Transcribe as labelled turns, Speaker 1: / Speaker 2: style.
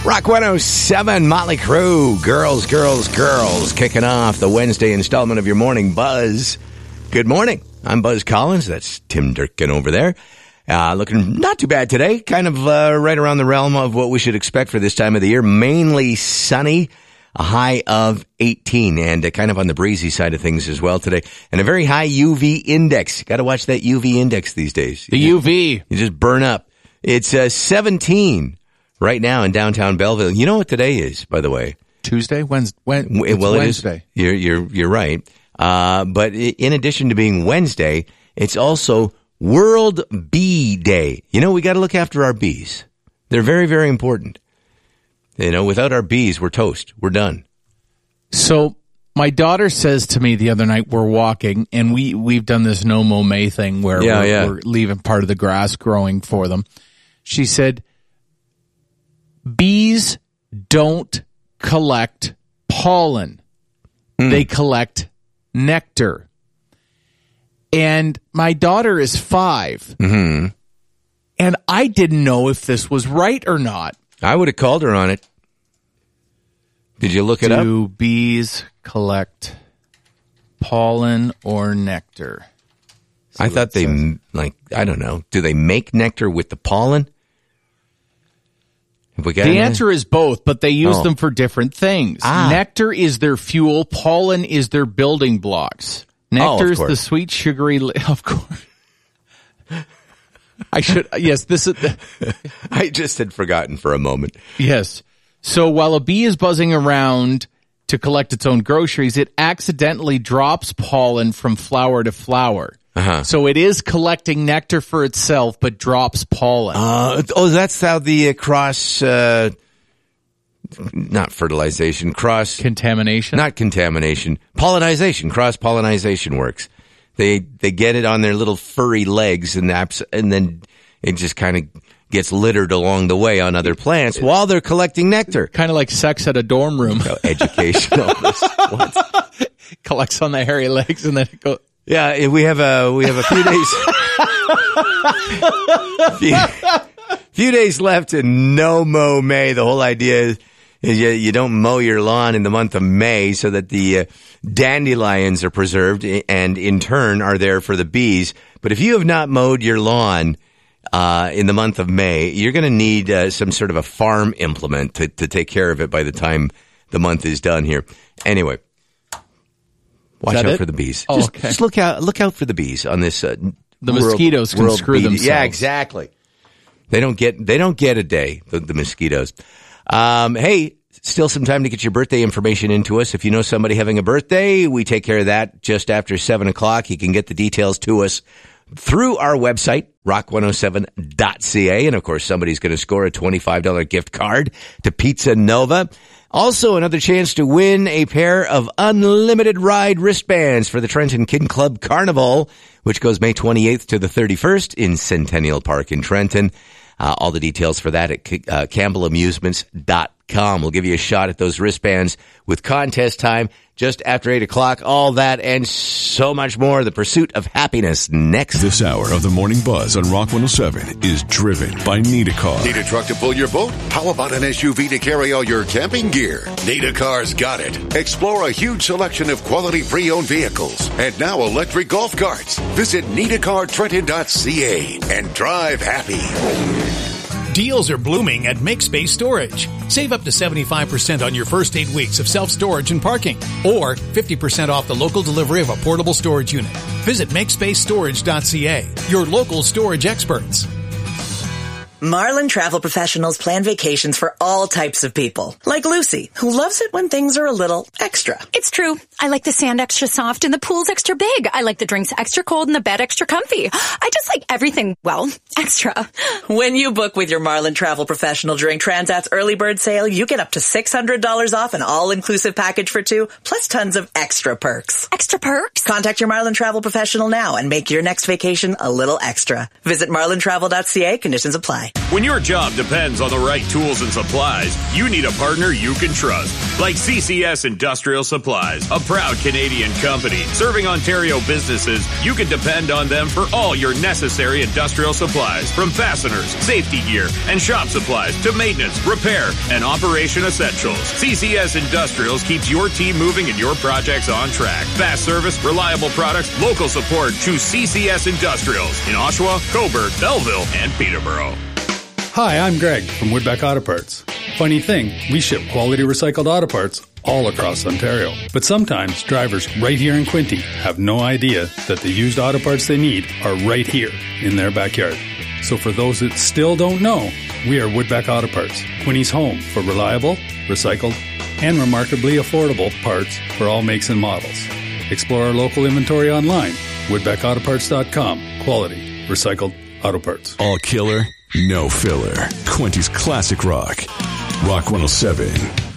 Speaker 1: Rock 107, Motley Crue, Girls, Girls, Girls, kicking off the Wednesday installment of your Morning Buzz. Good morning. I'm Buzz Collins. That's Tim Durkin over there. Looking not too bad today. Kind of right around the realm of what we should expect for this time of the year. Mainly sunny, a high of 18, and kind of on the breezy side of things as well today. And a very high UV index. Got to watch that UV index these days.
Speaker 2: UV.
Speaker 1: You just burn up. It's 17 right now in downtown Belleville. You know what today is, by the way?
Speaker 2: Tuesday? Wednesday?
Speaker 1: Wednesday. You're right. But in addition to being Wednesday, it's also World Bee Day. You know, we got to look after our bees. They're very, very important. You know, without our bees, we're toast. We're done.
Speaker 2: So my daughter says to me the other night, we're walking, and we've done this no mow May thing where we're leaving part of the grass growing for them. She said, bees don't collect pollen. They collect nectar. And my daughter is 5.
Speaker 1: Mm-hmm.
Speaker 2: And I didn't know if this was right or not.
Speaker 1: I would have called her on it. Did you look it up?
Speaker 2: Do bees collect pollen or nectar?
Speaker 1: I thought they, I don't know. Do they make nectar with the pollen?
Speaker 2: The answer is both, but they use them for different things. Nectar is their fuel. Pollen is their building blocks. Nectar is the sweet, sugary, of course. This is...
Speaker 1: I just had forgotten for a moment.
Speaker 2: Yes. So while a bee is buzzing around to collect its own groceries, it accidentally drops pollen from flower to flower.
Speaker 1: Uh-huh.
Speaker 2: So it is collecting nectar for itself, but drops pollen.
Speaker 1: That's how the not fertilization,
Speaker 2: contamination?
Speaker 1: Not contamination. Pollinization, cross-pollinization works. They get it on their little furry legs and then it just kind of gets littered along the way on other plants while they're collecting nectar.
Speaker 2: Kind of like sex at a dorm room.
Speaker 1: Educational. What?
Speaker 2: Collects on the hairy legs and then it goes...
Speaker 1: Yeah, we have a few days left in no mow May. The whole idea is you don't mow your lawn in the month of May so that the dandelions are preserved and in turn are there for the bees. But if you have not mowed your lawn in the month of May, you're going to need some sort of a farm implement to take care of it by the time the month is done here. Anyway. Watch out for the bees. Just look out for the bees on this. The
Speaker 2: mosquitoes can screw themselves.
Speaker 1: Yeah, exactly. They don't get a day. The mosquitoes. Hey, still some time to get your birthday information into us. If you know somebody having a birthday, we take care of that just after 7:00. You can get the details to us through our website, rock107.ca. And of course, somebody's going to score a $25 gift card to Pizza Nova. Also, another chance to win a pair of unlimited ride wristbands for the Trenton Kid Club Carnival, which goes May 28th to the 31st in Centennial Park in Trenton. All the details for that at CampbellAmusements.com. We'll give you a shot at those wristbands with contest time just after 8:00. All that and so much more. The pursuit of happiness next.
Speaker 3: This hour of the Morning Buzz on Rock 107 is driven by Need a Car.
Speaker 4: Need a truck to pull your boat? How about an SUV to carry all your camping gear? Need a Car's got it. Explore a huge selection of quality pre-owned vehicles and now electric golf carts. Visit needacartrenton.ca and drive happy.
Speaker 5: Deals are blooming at MakeSpace Storage. Save up to 75% on your first 8 weeks of self-storage and parking, or 50% off the local delivery of a portable storage unit. Visit MakeSpaceStorage.ca, your local storage experts.
Speaker 6: Marlin Travel Professionals plan vacations for all types of people. Like Lucy, who loves it when things are a little extra.
Speaker 7: It's true. I like the sand extra soft and the pool's extra big. I like the drinks extra cold and the bed extra comfy. I just like everything, well, extra.
Speaker 6: When you book with your Marlin Travel Professional during Transat's early bird sale, you get up to $600 off an all-inclusive package for 2, plus tons of extra perks.
Speaker 7: Extra perks?
Speaker 6: Contact your Marlin Travel Professional now and make your next vacation a little extra. Visit marlintravel.ca. Conditions apply. apply.
Speaker 8: When your job depends on the right tools and supplies, you need a partner you can trust. Like CCS Industrial Supplies, a proud Canadian company serving Ontario businesses. You can depend on them for all your necessary industrial supplies, from fasteners, safety gear, and shop supplies to maintenance, repair, and operation essentials. CCS Industrials keeps your team moving and your projects on track. Fast service, reliable products, local support. Choose CCS Industrials in Oshawa, Cobourg, Belleville, and Peterborough.
Speaker 9: Hi, I'm Greg from Woodbeck Auto Parts. Funny thing, we ship quality recycled auto parts all across Ontario. But sometimes drivers right here in Quinte have no idea that the used auto parts they need are right here in their backyard. So for those that still don't know, we are Woodbeck Auto Parts, Quinte's home for reliable, recycled, and remarkably affordable parts for all makes and models. Explore our local inventory online, woodbeckautoparts.com. Quality, recycled auto parts.
Speaker 3: All killer, no filler. Quinte's Classic Rock. Rock 107.